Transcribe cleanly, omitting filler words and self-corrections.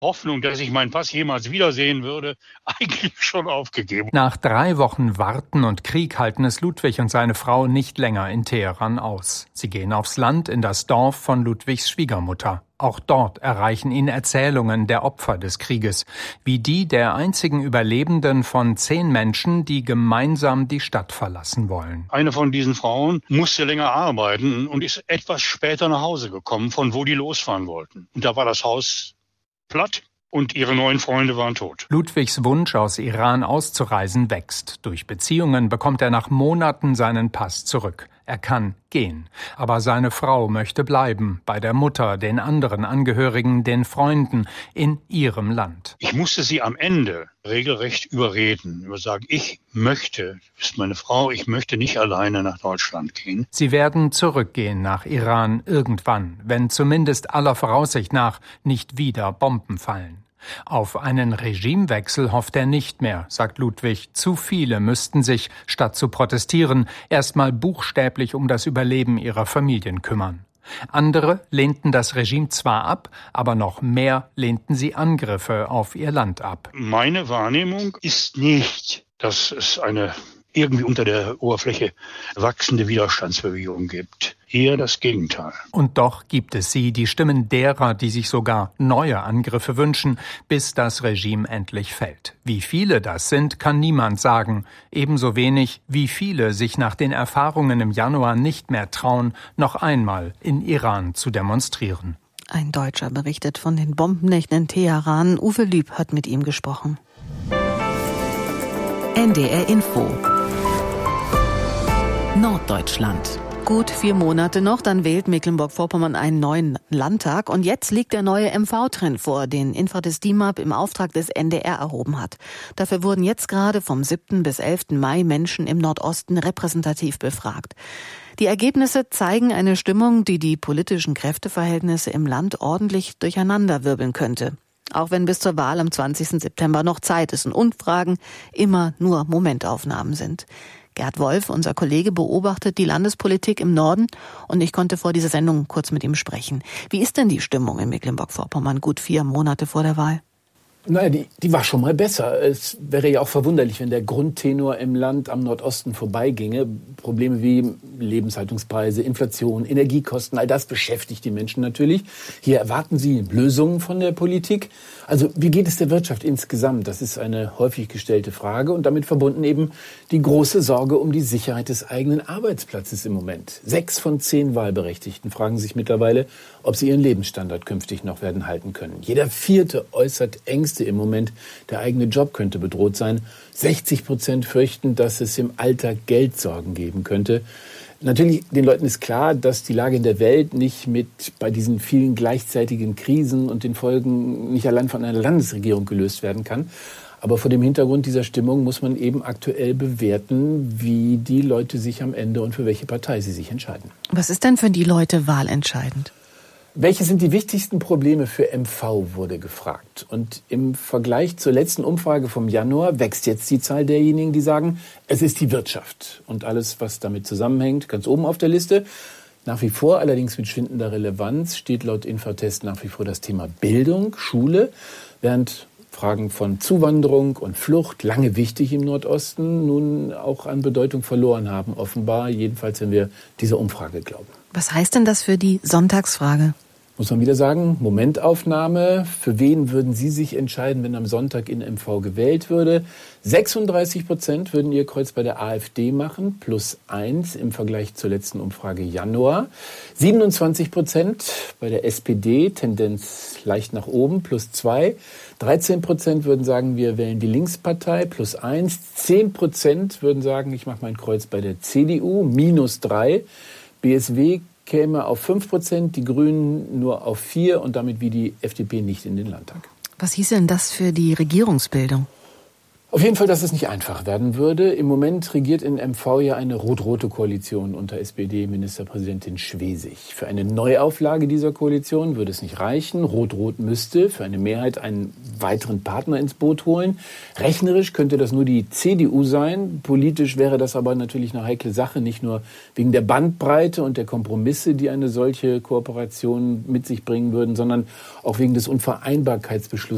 Hoffnung, dass ich meinen Pass jemals wiedersehen würde, eigentlich schon aufgegeben. Nach 3 Wochen Warten und Krieg halten es Ludwig und seine Frau nicht länger in Teheran aus. Sie gehen aufs Land in das Dorf von Ludwigs Schwiegermutter. Auch dort erreichen ihn Erzählungen der Opfer des Krieges, wie die der einzigen Überlebenden von 10 Menschen, die gemeinsam die Stadt verlassen wollen. Eine von diesen Frauen musste länger arbeiten und ist etwas später nach Hause gekommen, von wo die losfahren wollten. Und da war das Haus platt und ihre 9 Freunde waren tot. Ludwigs Wunsch, aus Iran auszureisen, wächst. Durch Beziehungen bekommt er nach Monaten seinen Pass zurück. Er kann gehen. Aber seine Frau möchte bleiben, bei der Mutter, den anderen Angehörigen, den Freunden, in ihrem Land. Ich musste sie am Ende regelrecht überreden, sagen, ich möchte, das ist meine Frau, ich möchte nicht alleine nach Deutschland gehen. Sie werden zurückgehen nach Iran irgendwann, wenn zumindest aller Voraussicht nach nicht wieder Bomben fallen. Auf einen Regimewechsel hofft er nicht mehr, sagt Ludwig. Zu viele müssten sich, statt zu protestieren, erstmal buchstäblich um das Überleben ihrer Familien kümmern. Andere lehnten das Regime zwar ab, aber noch mehr lehnten sie Angriffe auf ihr Land ab. Meine Wahrnehmung ist nicht, dass es eine irgendwie unter der Oberfläche wachsende Widerstandsbewegung gibt. Eher das Gegenteil. Und doch gibt es sie, die Stimmen derer, die sich sogar neue Angriffe wünschen, bis das Regime endlich fällt. Wie viele das sind, kann niemand sagen. Ebenso wenig, wie viele sich nach den Erfahrungen im Januar nicht mehr trauen, noch einmal in Iran zu demonstrieren. Ein Deutscher berichtet von den Bombennächten in Teheran. Uwe Lüb hat mit ihm gesprochen. NDR Info Norddeutschland. Gut 4 Monate noch, dann wählt Mecklenburg-Vorpommern einen neuen Landtag. Und jetzt liegt der neue MV-Trend vor, den Infratest DIMAP im Auftrag des NDR erhoben hat. Dafür wurden jetzt gerade vom 7. bis 11. Mai Menschen im Nordosten repräsentativ befragt. Die Ergebnisse zeigen eine Stimmung, die die politischen Kräfteverhältnisse im Land ordentlich durcheinanderwirbeln könnte. Auch wenn bis zur Wahl am 20. September noch Zeit ist und Umfragen immer nur Momentaufnahmen sind. Gerd Wolf, unser Kollege, beobachtet die Landespolitik im Norden und ich konnte vor dieser Sendung kurz mit ihm sprechen. Wie ist denn die Stimmung in Mecklenburg-Vorpommern gut 4 Monate vor der Wahl? Naja, die war schon mal besser. Es wäre ja auch verwunderlich, wenn der Grundtenor im Land am Nordosten vorbeiginge. Probleme wie Lebenshaltungspreise, Inflation, Energiekosten, all das beschäftigt die Menschen natürlich. Hier erwarten sie Lösungen von der Politik. Also wie geht es der Wirtschaft insgesamt? Das ist eine häufig gestellte Frage und damit verbunden eben die große Sorge um die Sicherheit des eigenen Arbeitsplatzes im Moment. 6 von 10 Wahlberechtigten fragen sich mittlerweile, ob sie ihren Lebensstandard künftig noch werden halten können. Jeder 4. äußert Ängste im Moment, der eigene Job könnte bedroht sein. 60% fürchten, dass es im Alter Geldsorgen geben könnte. Natürlich, den Leuten ist klar, dass die Lage in der Welt nicht bei diesen vielen gleichzeitigen Krisen und den Folgen nicht allein von einer Landesregierung gelöst werden kann. Aber vor dem Hintergrund dieser Stimmung muss man eben aktuell bewerten, wie die Leute sich am Ende und für welche Partei sie sich entscheiden. Was ist denn für die Leute wahlentscheidend? Welche sind die wichtigsten Probleme für MV, wurde gefragt. Und im Vergleich zur letzten Umfrage vom Januar wächst jetzt die Zahl derjenigen, die sagen, es ist die Wirtschaft und alles, was damit zusammenhängt, ganz oben auf der Liste. Nach wie vor, allerdings mit schwindender Relevanz, steht laut Infratest nach wie vor das Thema Bildung, Schule, während Fragen von Zuwanderung und Flucht, lange wichtig im Nordosten, nun auch an Bedeutung verloren haben, offenbar, jedenfalls wenn wir dieser Umfrage glauben. Was heißt denn das für die Sonntagsfrage? Muss man wieder sagen, Momentaufnahme. Für wen würden Sie sich entscheiden, wenn am Sonntag in MV gewählt würde? 36% würden ihr Kreuz bei der AfD machen, +1 im Vergleich zur letzten Umfrage Januar. 27% bei der SPD, Tendenz leicht nach oben, +2. 13% würden sagen, wir wählen die Linkspartei, +1. 10% würden sagen, ich mache mein Kreuz bei der CDU, -3. BSW käme auf 5%, die Grünen nur auf 4% und damit wie die FDP nicht in den Landtag. Was hieß denn das für die Regierungsbildung? Auf jeden Fall, dass es nicht einfach werden würde. Im Moment regiert in MV ja eine rot-rote Koalition unter SPD-Ministerpräsidentin Schwesig. Für eine Neuauflage dieser Koalition würde es nicht reichen. Rot-rot müsste für eine Mehrheit einen weiteren Partner ins Boot holen. Rechnerisch könnte das nur die CDU sein. Politisch wäre das aber natürlich eine heikle Sache, nicht nur wegen der Bandbreite und der Kompromisse, die eine solche Kooperation mit sich bringen würden, sondern auch wegen des Unvereinbarkeitsbeschlusses